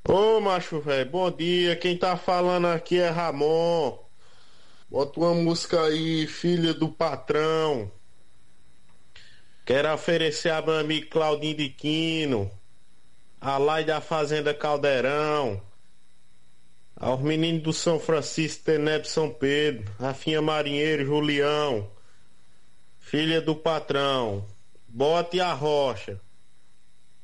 Ô, macho velho, bom dia. Quem tá falando aqui é Ramon. Bota uma música aí, filha do patrão. Quero oferecer a meu amigo Claudinho de Quino, a Lai da Fazenda Caldeirão, aos meninos do São Francisco, Teneb São Pedro, Rafinha Marinheiro, Julião, filha do patrão. Bote a rocha.